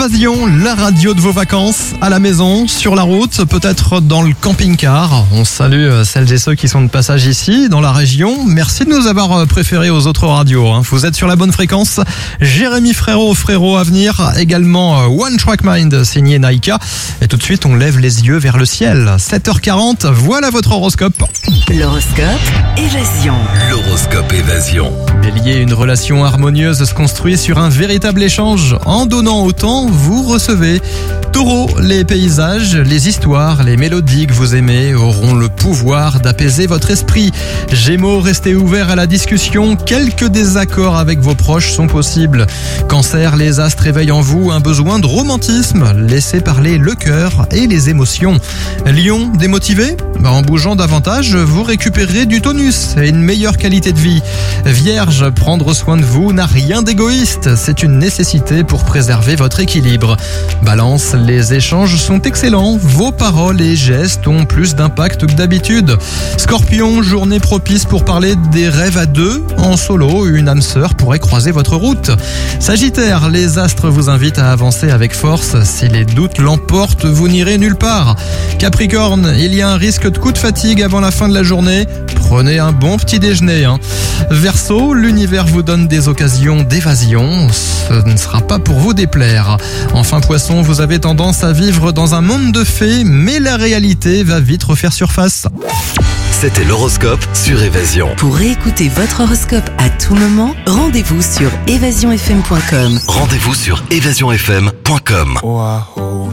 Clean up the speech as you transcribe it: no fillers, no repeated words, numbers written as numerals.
Évasion, la radio de vos vacances, à la maison, sur la route, peut-être dans le camping-car. On salue celles et ceux qui sont de passage ici, dans la région. Merci de nous avoir préférés aux autres radios. Vous êtes sur la bonne fréquence. Jérémy Frérot à venir. Également One Track Mind, signé Naïka. Et tout de suite, on lève les yeux vers le ciel. 7h40, voilà votre horoscope. L'horoscope Évasion. L'horoscope Évasion. Bélier, une relation harmonieuse se construit sur un véritable échange. En donnant autant, vous recevez. Taureau, les paysages, les histoires, les mélodies que vous aimez auront le pouvoir d'apaiser votre esprit. Gémeaux, restez ouverts à la discussion. Quelques désaccords avec vos proches sont possibles. Cancer, les astres éveillent en vous un besoin de romantisme. Laissez parler le cœur et les émotions. Lion, démotivé ? En bougeant davantage, vous récupérerez du tonus et une meilleure qualité de vie. Vierge, prendre soin de vous n'a rien d'égoïste. C'est une nécessité pour préserver votre équilibre. Balance, les échanges sont excellents. Vos paroles et gestes ont plus d'impact que d'habitude. Scorpion, journée propice pour parler des rêves à deux. En solo, une âme sœur pourrait croiser votre route. Sagittaire, les astres vous invitent à avancer avec force. Si les doutes l'emportent, vous n'irez nulle part. Capricorne, il y a un risque de coup de fatigue avant la fin de la journée. Prenez un bon petit déjeuner. Verseau, l'univers vous donne des occasions d'évasion. Ce ne sera pas pour vous déplaire. Enfin Poisson, vous avez tendance à vivre dans un monde de fées, mais la réalité va vite refaire surface. C'était l'horoscope sur Évasion. Pour réécouter votre horoscope à tout moment, rendez-vous sur évasionfm.com. Rendez-vous sur évasionfm.com.